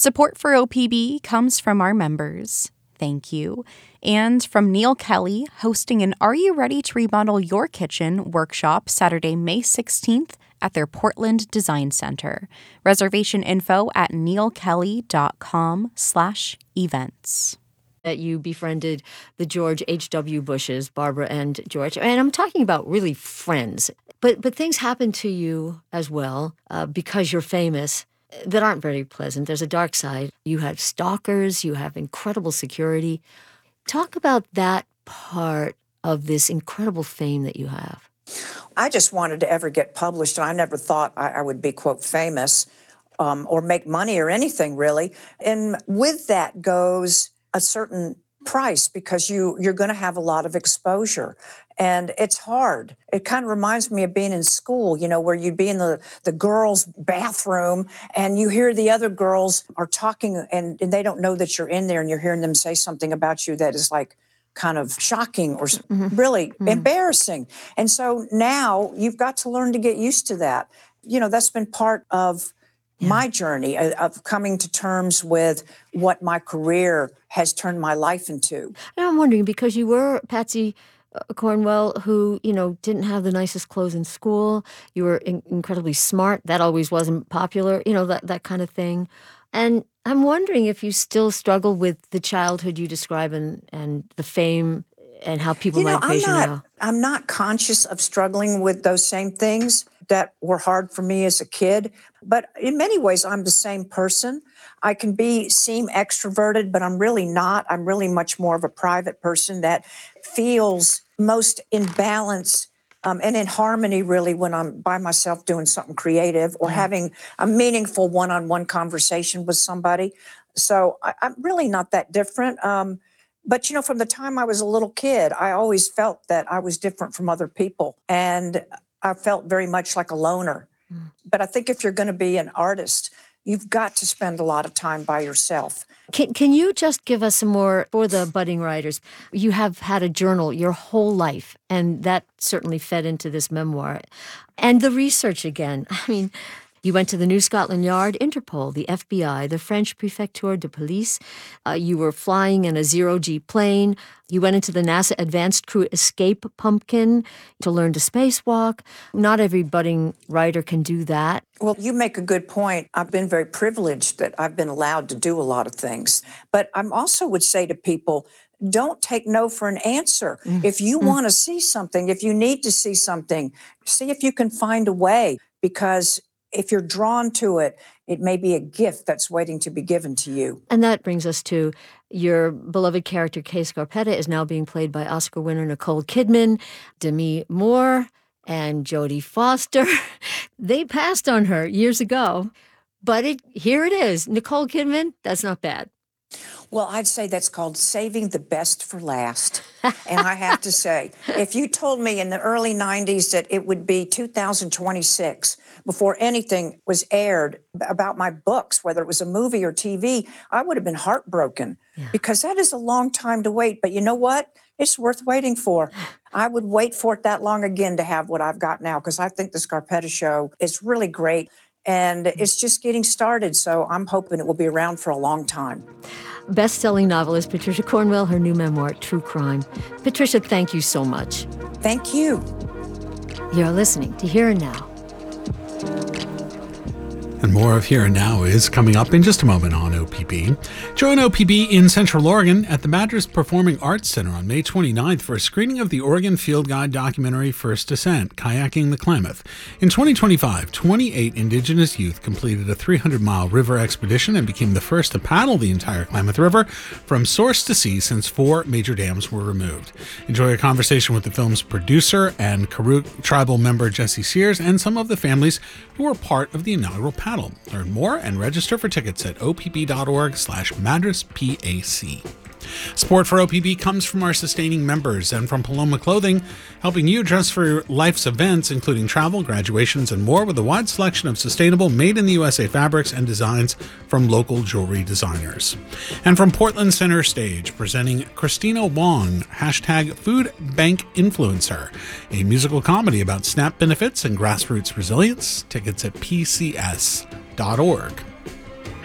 Support for OPB comes from our members. Thank you. And from Neil Kelly, hosting an Are You Ready to Remodel Your Kitchen workshop Saturday, May 16th at their Portland Design Center. Reservation info at neilkelly.com/events. That you befriended the George H.W. Bushes, Barbara and George. And I'm talking about really friends. But things happen to you as well because you're famous that aren't very pleasant. There's a dark side. You have stalkers. You have incredible security. Talk about that part of this incredible fame that you have. I just wanted to ever get published. I never thought I would be, quote, famous or make money or anything, really. And with that goes a certain price because you're going to have a lot of exposure. And it's hard. It kind of reminds me of being in school, where you'd be in the girls' bathroom and you hear the other girls are talking and they don't know that you're in there and you're hearing them say something about you that is like kind of shocking or really embarrassing. And so now you've got to learn to get used to that. That's been part of my journey of coming to terms with what my career has turned my life into. And I'm wondering, because you were Patsy Cornwell, who, didn't have the nicest clothes in school. You were incredibly smart. That always wasn't popular, that kind of thing. And I'm wondering if you still struggle with the childhood you describe and the fame and how people might face you now. I'm not conscious of struggling with those same things that were hard for me as a kid. But in many ways, I'm the same person. I can seem extroverted, but I'm really not. I'm really much more of a private person that feels most in balance and in harmony, really, when I'm by myself doing something creative or having a meaningful one-on-one conversation with somebody. So I'm really not that different. But, from the time I was a little kid, I always felt that I was different from other people. And I felt very much like a loner. But I think if you're going to be an artist, you've got to spend a lot of time by yourself. Can you just give us some more for the budding writers? You have had a journal your whole life, and that certainly fed into this memoir. And the research again. I mean, you went to the New Scotland Yard, Interpol, the FBI, the French Préfecture de Police. You were flying in a zero-G plane. You went into the NASA Advanced Crew Escape Pumpkin to learn to spacewalk. Not every budding writer can do that. Well, you make a good point. I've been very privileged that I've been allowed to do a lot of things. But I also would say to people, don't take no for an answer. If you want to see something, if you need to see something, see if you can find a way, because if you're drawn to it, it may be a gift that's waiting to be given to you. And that brings us to your beloved character, Kay Scarpetta, is now being played by Oscar winner Nicole Kidman, Demi Moore, and Jodie Foster. They passed on her years ago, but here it is. Nicole Kidman, that's not bad. Well, I'd say that's called saving the best for last. And I have to say, if you told me in the early 90s that it would be 2026 before anything was aired about my books, whether it was a movie or TV, I would have been heartbroken because that is a long time to wait. But you know what? It's worth waiting for. I would wait for it that long again to have what I've got now, because I think the Scarpetta Show is really great. And it's just getting started, so I'm hoping it will be around for a long time. Best-selling novelist Patricia Cornwell, her new memoir, True Crime. Patricia, thank you so much. Thank you. You're listening to Here and Now. And more of Here and Now is coming up in just a moment on OPB. Join OPB in Central Oregon at the Madras Performing Arts Center on May 29th for a screening of the Oregon Field Guide documentary First Descent, Kayaking the Klamath. In 2025, 28 Indigenous youth completed a 300-mile river expedition and became the first to paddle the entire Klamath River from source to sea since 4 major dams were removed. Enjoy a conversation with the film's producer and Karuk tribal member Jesse Sears and some of the families who were part of the inaugural paddle. Learn more and register for tickets at opb.org/MadrasPAC. Support for OPB comes from our sustaining members and from Paloma Clothing, helping you dress for life's events, including travel, graduations, and more, with a wide selection of sustainable, made-in-the-USA fabrics and designs from local jewelry designers. And from Portland Center Stage, presenting Christina Wong, #Food Bank Influencer, a musical comedy about SNAP benefits and grassroots resilience. Tickets at PCS.org.